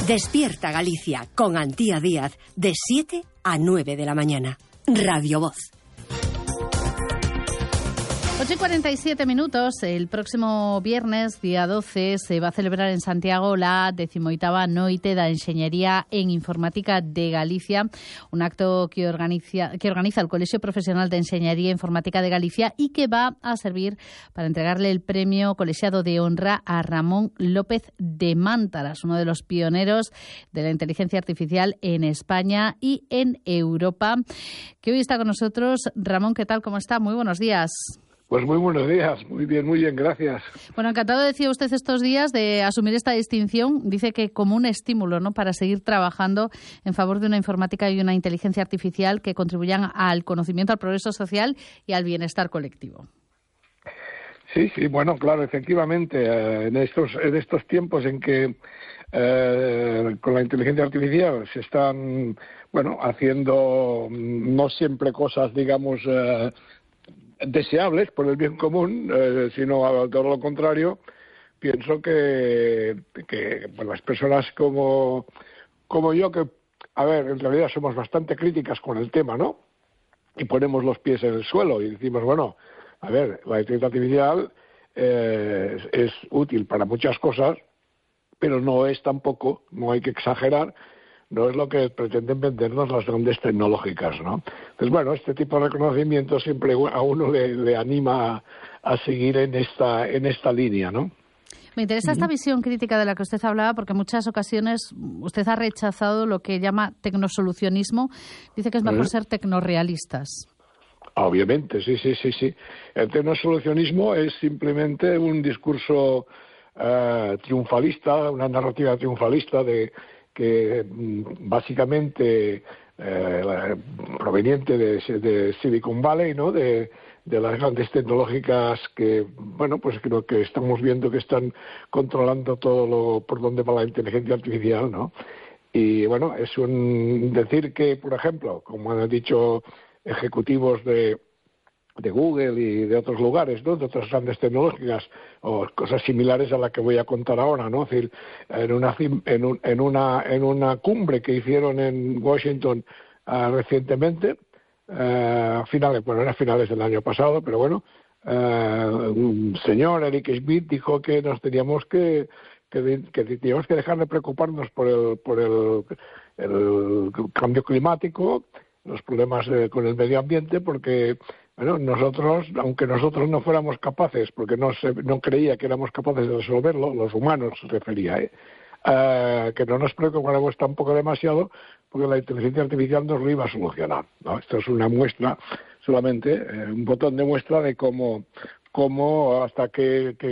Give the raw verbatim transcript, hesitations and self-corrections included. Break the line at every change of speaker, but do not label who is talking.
Despierta Galicia con Antía Díaz de siete a nueve de la mañana. Radio Voz.
ocho y cuarenta y siete minutos. El próximo viernes, día doce, se va a celebrar en Santiago la decimoitava Noite da Enxeñería en Informática de Galicia, un acto que organiza, que organiza el Colegio Profesional de Enxeñería Informática de Galicia y que va a servir para entregarle el premio colegiado de honra a Ramón López de Mántaras, uno de los pioneros de la inteligencia artificial en España y en Europa, que hoy está con nosotros. Ramón, ¿qué tal? ¿Cómo está? Muy buenos días.
Pues muy buenos días, muy bien, muy bien, gracias.
Bueno, encantado, decía usted estos días, de asumir esta distinción. Dice que como un estímulo, ¿no?, para seguir trabajando en favor de una informática y una inteligencia artificial que contribuyan al conocimiento, al progreso social y al bienestar colectivo.
Sí, sí, bueno, claro, efectivamente, eh, en estos en estos tiempos en que eh, con la inteligencia artificial se están, bueno, haciendo no siempre cosas, digamos, eh, deseables por el bien común, eh, sino a todo lo contrario, pienso que, que bueno, las personas como, como yo, que, a ver, en realidad somos bastante críticas con el tema, ¿no? Y ponemos los pies en el suelo y decimos, bueno, a ver, la inteligencia artificial eh, es, es útil para muchas cosas, pero no es tampoco, no hay que exagerar, no es lo que pretenden vendernos las grandes tecnológicas, ¿no? Entonces, bueno, este tipo de reconocimiento siempre a uno le, le anima a, a seguir en esta en esta línea, ¿no?
Me interesa esta visión crítica de la que usted hablaba, porque en muchas ocasiones usted ha rechazado lo que llama tecnosolucionismo. Dice que es mejor ser tecnorrealistas.
Obviamente, sí, sí, sí, sí. El tecnosolucionismo es simplemente un discurso uh, triunfalista, una narrativa triunfalista de que básicamente eh, proveniente de, de Silicon Valley, ¿no? De, de las grandes tecnológicas que, bueno, pues creo que estamos viendo que están controlando todo lo por donde va la inteligencia artificial, ¿no? Y bueno, es un decir que, por ejemplo, como han dicho ejecutivos de de Google y de otros lugares, ¿no?, de otras grandes tecnológicas o cosas similares a la que voy a contar ahora, ¿no? Es decir, en una en, un, en una en una cumbre que hicieron en Washington uh, recientemente, uh, a finales, bueno, era a finales del año pasado, pero bueno, uh, un señor, Eric Schmidt, dijo que nos teníamos que que, que teníamos que dejar de preocuparnos por el por el, el cambio climático, los problemas de, con el medio ambiente, porque bueno, nosotros, aunque nosotros no fuéramos capaces, porque no se, no creía que éramos capaces de resolverlo, los humanos se refería, ¿eh? Uh, que no nos preocupáramos tampoco demasiado, porque la inteligencia artificial nos lo iba a solucionar, ¿no? Esto es una muestra, solamente, eh, un botón de muestra de cómo, cómo hasta qué